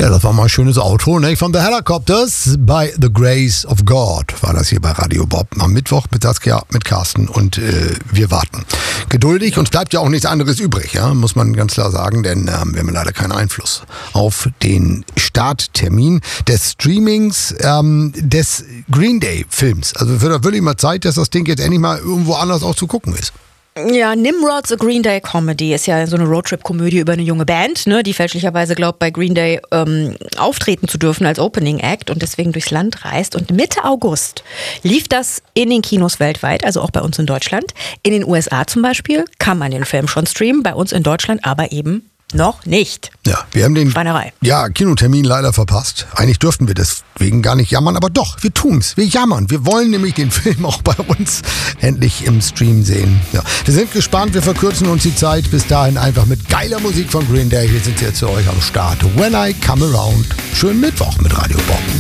Ja, das war mal ein schönes Outro, ne? Von The Helicopters bei The Grace of God war das hier bei Radio Bob. Am Mittwoch mit Saskia, mit Carsten und wir warten. Geduldig, uns bleibt ja auch nichts anderes übrig, ja? Muss man ganz klar sagen, denn wir haben leider keinen Einfluss auf den Starttermin des Streamings des Green Day Films. Also wird wirklich mal Zeit, dass das Ding jetzt endlich mal irgendwo anders auch zu gucken ist. Ja, Nimrod, The Green Day Comedy ist ja so eine Roadtrip-Komödie über eine junge Band, ne, die fälschlicherweise glaubt, bei Green Day auftreten zu dürfen als Opening Act und deswegen durchs Land reist. Und Mitte August lief das in den Kinos weltweit, also auch bei uns in Deutschland. In den USA zum Beispiel kann man den Film schon streamen, bei uns in Deutschland aber eben noch nicht. Ja, wir haben den Schweinerei. Kinotermin leider verpasst. Eigentlich dürften wir deswegen gar nicht jammern, aber doch, wir tun's. Wir jammern. Wir wollen nämlich den Film auch bei uns endlich im Stream sehen. Ja, wir sind gespannt, wir verkürzen uns die Zeit. Bis dahin einfach mit geiler Musik von Green Day. Hier sind sie jetzt für euch am Start. When I Come Around. Schönen Mittwoch mit Radio Bob.